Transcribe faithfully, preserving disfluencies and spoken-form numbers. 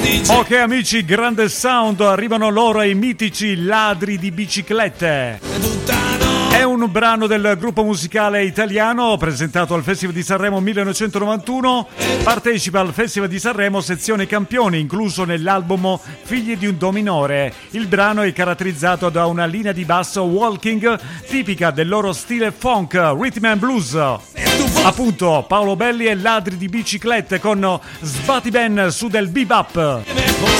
Ok amici, grande sound, arrivano loro i mitici Ladri di Biciclette. È un brano del gruppo musicale italiano presentato al Festival di Sanremo millenovecentonovantuno. Partecipa al Festival di Sanremo sezione campioni, incluso nell'album Figli di un Do minore. Il brano è caratterizzato da una linea di basso walking tipica del loro stile funk, rhythm and blues. Appunto, Paolo Belli e Ladri di Biciclette con Sbatti Ben su del bebop.